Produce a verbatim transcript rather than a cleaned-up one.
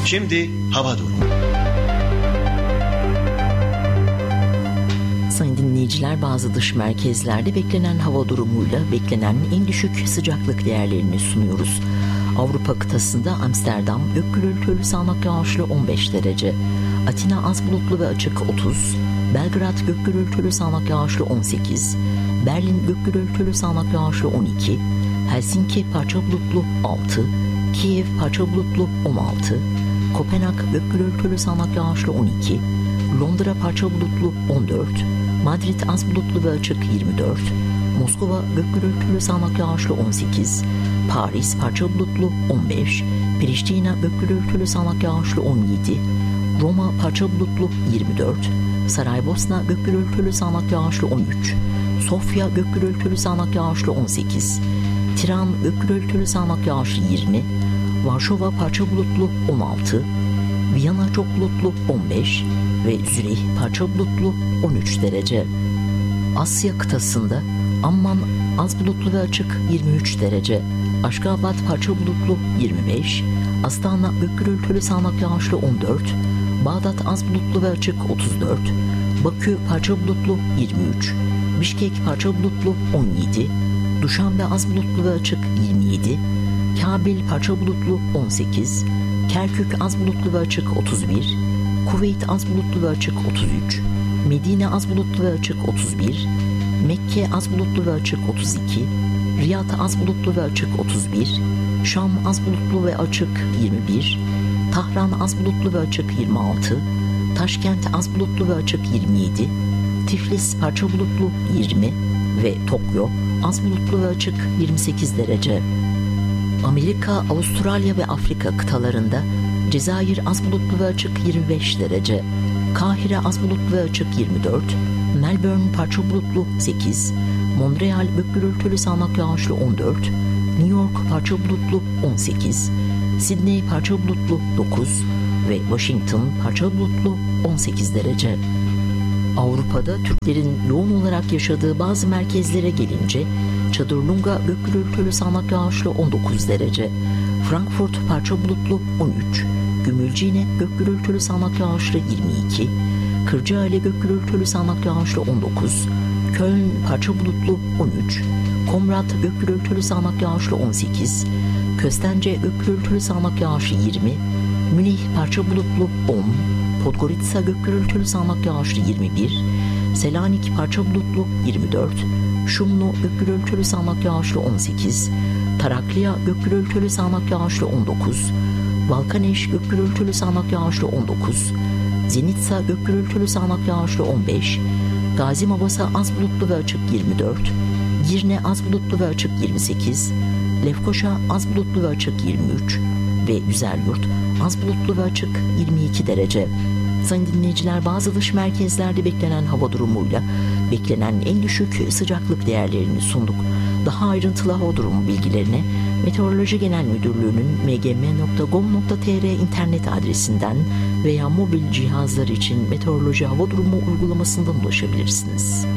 Şimdi hava durumu. Sayın dinleyiciler, bazı dış merkezlerde beklenen hava durumuyla beklenen en düşük sıcaklık değerlerini sunuyoruz. Avrupa kıtasında Amsterdam gök gürültülü sağanak yağışlı on beş derece, Atina az bulutlu ve açık otuz, Belgrad gök gürültülü sağanak yağışlı on sekiz, Berlin gök gürültülü sağanak yağışlı on iki, Helsinki parça bulutlu altı, Kiev parça bulutlu on altı, Kopenhag gök gürültülü sağanak yağışlı on iki, Londra parça bulutlu on dört, Madrid az bulutlu ve açık yirmi dört, Moskova gök gürültülü sağanak yağışlı on sekiz, Paris parça bulutlu on beş, Priştina gök gürültülü sağanak yağışlı on yedi, Roma parça bulutlu yirmi dört, Saraybosna gök gürültülü sağanak yağışlı on üç, Sofya gök gürültülü sağanak yağışlı on sekiz, Tiran gök gürültülü sağanak yağışlı yirmi, Varşova parça bulutlu on altı, Viyana çok bulutlu on beş ve Zürih parça bulutlu on üç derece. Asya kıtasında Amman az bulutlu ve açık yirmi üç derece, Aşgabat parça bulutlu yirmi beş, Astana gök gürültülü sağanak yağışlı on dört, Bağdat az bulutlu ve açık otuz dört, Bakü parça bulutlu yirmi üç, Bişkek parça bulutlu on yedi, Duşanbe az bulutlu ve açık yirmi yedi, Kabil parça bulutlu on sekiz, Kerkük az bulutlu ve açık otuz bir, Kuveyt az bulutlu ve açık otuz üç, Medine az bulutlu ve açık otuz bir, Mekke az bulutlu ve açık otuz iki, Riyad az bulutlu ve açık otuz bir, Şam az bulutlu ve açık yirmi bir, Tahran az bulutlu ve açık yirmi altı, Taşkent az bulutlu ve açık yirmi yedi, Tiflis parça bulutlu yirmi ve Tokyo az bulutlu ve açık yirmi sekiz derece. Amerika, Avustralya ve Afrika kıtalarında Cezayir az bulutlu ve açık yirmi beş derece, Kahire az bulutlu ve açık yirmi dört, Melbourne parça bulutlu sekiz, Montreal gök gürültülü sağanak yağışlı on dört, New York parça bulutlu on sekiz, Sydney parça bulutlu dokuz ve Washington parça bulutlu on sekiz derece. Avrupa'da Türklerin yoğun olarak yaşadığı bazı merkezlere gelince Çadırlunga gök gürültülü sağanak yağışlı on dokuz derece, Frankfurt parça bulutlu on üç, Gümülcine gök gürültülü sağanak yağışlı yirmi iki, Kırcaali gök gürültülü sağanak yağışlı on dokuz, Köln parça bulutlu on üç, Komrat gök gürültülü sağanak yağışlı on sekiz, Köstence gök gürültülü sağanak yağışlı yirmi, Münih parça bulutlu on, Podgorica gök gürültülü sağanak yağışlı yirmi bir, Selanik parça bulutlu yirmi dört, Şumlu gök gürültülü sağanak yağışlı on sekiz, Tarakliya gök gürültülü sağanak yağışlı on dokuz, Balkaneş gök gürültülü sağanak yağışlı on dokuz, Zenitsa gök gürültülü sağanak yağışlı on beş, Gazi Mabasa az bulutlu ve açık yirmi dört, Girne az bulutlu ve açık yirmi sekiz, Lefkoşa az bulutlu ve açık yirmi üç ve Güzelyurt az bulutlu ve açık yirmi iki derece. Sayın dinleyiciler, bazı dış merkezlerde beklenen hava durumuyla beklenen en düşük sıcaklık değerlerini sunduk. Daha ayrıntılı hava durumu bilgilerine Meteoroloji Genel Müdürlüğü'nün m g m nokta gov nokta t r internet adresinden veya mobil cihazlar için meteoroloji hava durumu uygulamasından ulaşabilirsiniz.